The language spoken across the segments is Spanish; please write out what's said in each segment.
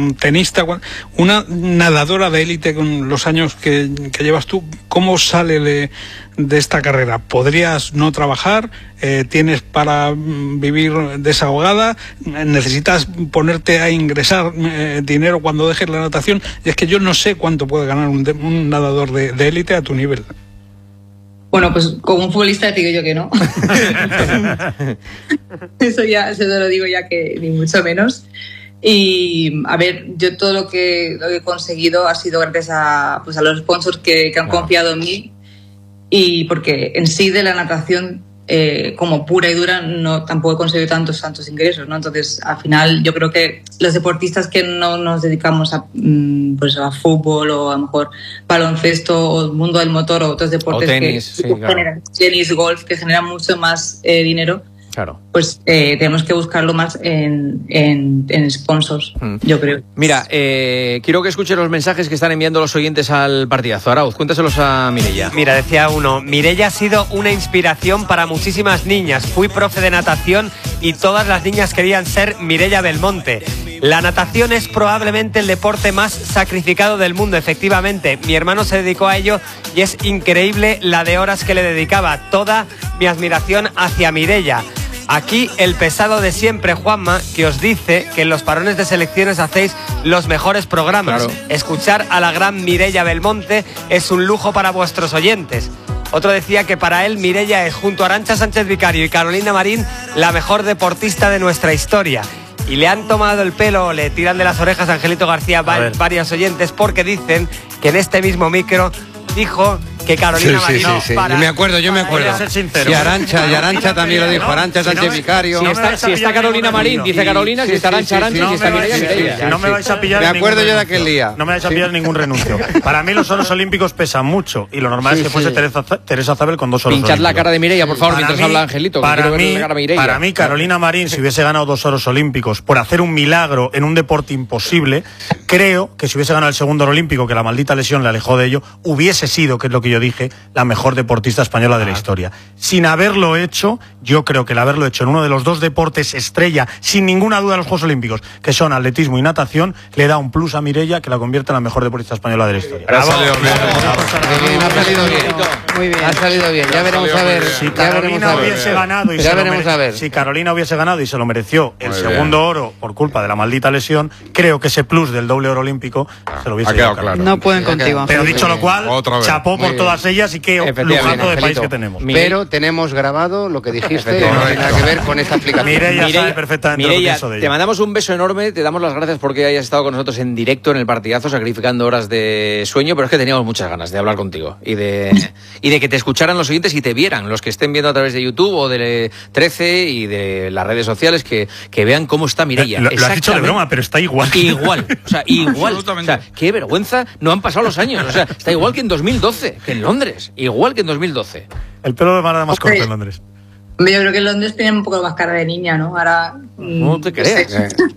tenista, una nadadora de élite con los años que llevas tú, ¿cómo sale de esta carrera? ¿Podrías no trabajar? ¿Tienes para vivir desahogada? ¿Necesitas ponerte a ingresar dinero cuando dejes la natación? Y es que yo no sé cuánto puede ganar un nadador de élite a tu nivel. Bueno, pues como un futbolista te digo yo que no. Eso se lo digo ya que ni mucho menos. Y a ver, yo todo lo que he conseguido ha sido gracias a los sponsors que han confiado en mí, y porque en sí de la natación como pura y dura tampoco he conseguido tantos ingresos, ¿no? Entonces al final yo creo que los deportistas que no nos dedicamos a fútbol o a lo mejor baloncesto o el mundo del motor o otros deportes, o tenis, generan tenis, golf, que generan mucho más dinero. Claro. Pues tenemos que buscarlo más en sponsors, yo creo. Mira, quiero que escuchen los mensajes que están enviando los oyentes al partidazo. Arauz, cuéntaselos a Mireia. Mira, decía uno: Mireia ha sido una inspiración para muchísimas niñas. Fui profe de natación y todas las niñas querían ser Mireia Belmonte. La natación es probablemente el deporte más sacrificado del mundo, efectivamente. Mi hermano se dedicó a ello y es increíble la de horas que le dedicaba. Toda mi admiración hacia Mireia. Aquí el pesado de siempre, Juanma, que os dice que en los parones de selecciones hacéis los mejores programas. Claro. Escuchar a la gran Mireia Belmonte es un lujo para vuestros oyentes. Otro decía que para él Mireia es, junto a Arantxa Sánchez Vicario y Carolina Marín, la mejor deportista de nuestra historia. Y le han tomado el pelo, le tiran de las orejas a Angelito García varios oyentes, porque dicen que en este mismo micro dijo que Carolina Marín... Sí. Yo me acuerdo. Voy a ser sincero. Y Arantxa también lo dijo, Arantxa Sánchez Vicario. Si está Carolina Marín, dice Carolina, si está Arantxa, si está Mireia. No me vais a pillar. Me acuerdo yo de aquel día. No me vais a pillar ningún renuncio. Para mí los oros olímpicos pesan mucho y lo normal es que fuese Teresa Zabel con 2 oros olímpicos. Pinchad la cara de Mireia, por favor, mientras habla Angelito. Para mí, Carolina Marín, si hubiese ganado 2 oros olímpicos por hacer un milagro en un deporte imposible, creo que si hubiese ganado el segundo oro olímpico, que la maldita lesión le alejó de ello, hubiese sido, que es lo que yo dije, la mejor deportista española de la historia. Sin haberlo hecho, yo creo que el haberlo hecho en uno de los 2 deportes estrella, sin ninguna duda, de los Juegos Olímpicos, que son atletismo y natación, le da un plus a Mireia que la convierte en la mejor deportista española de la historia. Ha salido bien. Muy bien. Ha salido bien. Ya veremos a ver. Si Carolina hubiese ganado si Carolina hubiese ganado y se lo mereció el segundo oro por culpa de la maldita lesión, creo que ese plus del doble oro olímpico se lo hubiese quedado claro. No pueden contigo. Pero dicho lo cual, chapó por todas ellas y qué lujazo de país que tenemos. Pero tenemos grabado lo que dijiste, no tiene nada que ver con esta aplicación. Mireia sabe perfectamente lo que pienso de ella. Te mandamos un beso enorme, te damos las gracias porque hayas estado con nosotros en directo en el partidazo, sacrificando horas de sueño, pero es que teníamos muchas ganas de hablar contigo y de que te escucharan los oyentes y te vieran, los que estén viendo a través de YouTube o de 13 y de las redes sociales, que vean cómo está Mireia. Lo has dicho de broma, pero está igual. Igual. O sea, qué vergüenza, no han pasado los años. O sea, está igual que en 2012, que en Londres. Igual que en 2012. El pelo de nada más corto en Londres. Yo creo que en Londres tiene un poco más cara de niña, ¿no? Ahora... No te creas.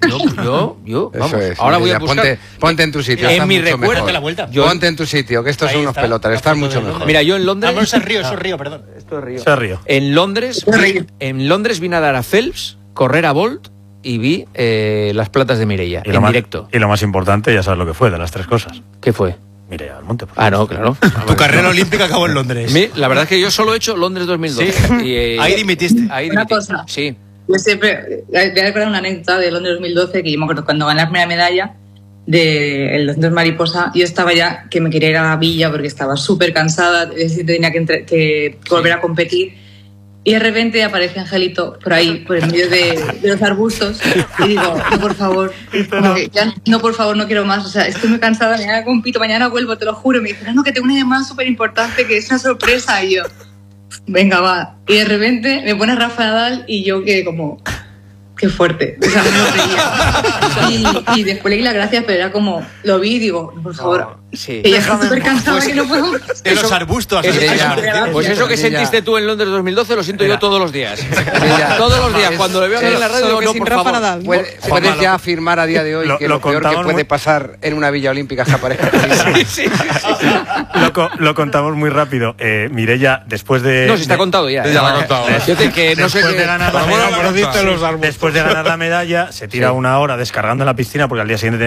Yo, vamos. Ahora voy a buscar... Ponte en tu sitio. En mi recuerdo. Ponte en tu sitio, que estos son unos pelotas. Estás mucho mejor. Mira, yo en Londres... No, eso es Río, perdón. Esto es Río. Eso es Río. En Londres vine a dar a Phelps, correr a Bolt y vi las platas de Mireia en directo. Y lo más importante, ya sabes lo que fue, de las 3 cosas. ¿Qué fue? Mireia Belmonte. No, claro. Tu carrera olímpica acabó en Londres. La verdad es que yo solo he hecho Londres 2012. ¿Sí? Ahí dimitiste. Una cosa. Sí. Yo siempre... Voy a recordar una anécdota de Londres 2012, que yo me acuerdo cuando gané la primera medalla del 200 mariposa, yo estaba ya que me quería ir a la villa porque estaba súper cansada, tenía que volver a competir. Y de repente aparece Angelito por ahí, por el medio de los arbustos, y digo, no, por favor, por favor, no quiero más, o sea, estoy muy cansada, mañana compito, mañana vuelvo, te lo juro. Me dice, no, que tengo una llamada súper importante, que es una sorpresa, y yo, venga, va. Y de repente me pone Rafa Nadal y yo que como... Qué fuerte, o sea, no reía. Y después le di las gracias, pero era como, lo vi y digo, por favor, ella está súper cansada, que no puedo. De los arbustos. Pues eso que sentiste tú en Londres 2012 lo siento yo todos los días. Todos los días, cuando le veo en la radio, no, por favor. Puedes ya afirmar a día de hoy que lo peor que puede pasar en una villa olímpica es que aparezca. Lo contamos muy rápido. Mireia, después de... No, si está contado ya. Ya lo ha contado. Después de ganar la medalla, se tira 1 hora descargando en la piscina porque al día siguiente